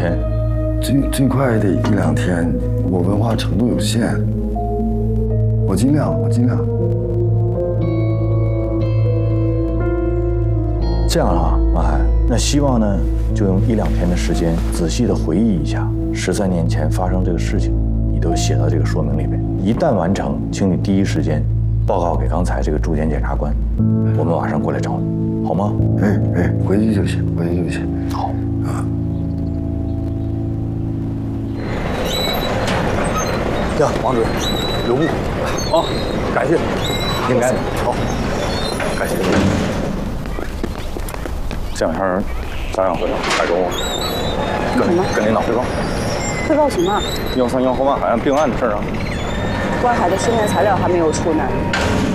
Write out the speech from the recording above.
天？ 最快得1-2天，我文化程度有限，我尽量。 这样啊，马海，那希望呢，就用1-2天的时间，仔细的回忆一下13年前发生这个事情，你都写到这个说明里面。一旦完成，请你第一时间报告给刚才这个驻检检察官，我们马上过来找你，好吗？ 回去就行。 好啊。呀，王主任，留步啊！感谢，应该的。好，感谢。这两天咱俩回来派出我，跟领导汇报。 汇报什么 131号湾海岸并案的事啊。 湾海的尸验材料还没有出呢。